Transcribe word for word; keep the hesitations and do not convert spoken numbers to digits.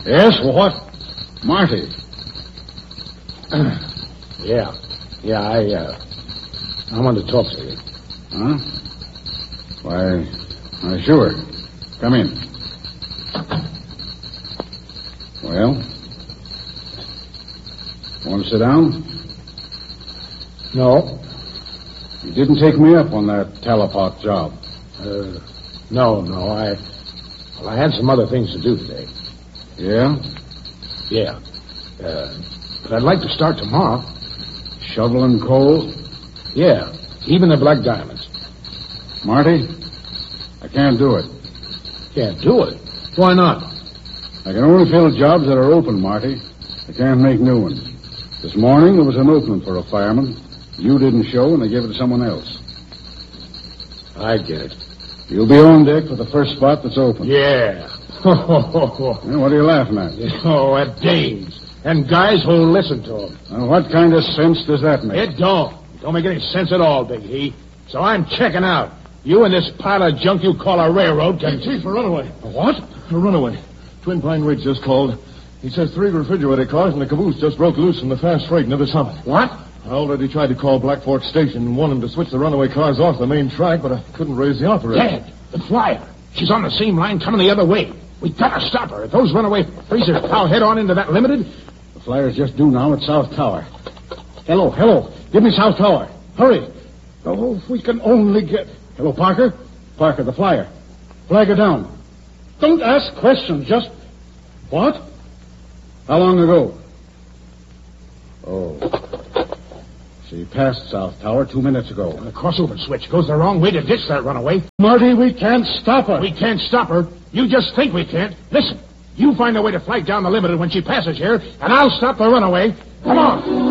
Yes, well, what? Marty. yeah. Yeah, I, uh... I wanted to talk to you. Huh? Why, why, sure. Come in. Well? Want to sit down? No. You didn't take me up on that Talapot job. Uh, no, no, I... Well, I had some other things to do today. Yeah? Yeah. Uh, but I'd like to start tomorrow. Shoveling coal? Yeah, even the black diamonds. Marty, I can't do it. Can't do it? Why not? I can only fill jobs that are open, Marty. I can't make new ones. This morning there was an opening for a fireman. You didn't show, and they gave it to someone else. I get it. You'll be on deck for the first spot that's open. Yeah. Yeah, what are you laughing at? Oh, at dames. And guys who'll listen to them. Now, what kind of sense does that make? It don't. It don't make any sense at all, Big He. So I'm checking out. You and this pile of junk you call a railroad can... Chief, a runaway. What? A runaway. Twin Pine Ridge just called. He says three refrigerator cars and a caboose just broke loose from the fast freight near the summit. What? I already tried to call Black Fork Station and want them to switch the runaway cars off the main track, but I couldn't raise the operator. Dad, the flyer. She's on the same line coming the other way. We gotta stop her. If those runaway freezers plow head on into that limited... The flyer's just due now at South Tower. Hello, hello. Give me South Tower. Hurry. Oh, if we can only get... Hello, Parker. Parker, the flyer. Flag her down. Don't ask questions, just... What? How long ago? Oh. She passed South Tower two minutes ago. And the crossover switch goes the wrong way to ditch that runaway. Marty, we can't stop her. We can't stop her. You just think we can't. Listen, you find a way to flag down the limited when she passes here, and I'll stop the runaway. Come on.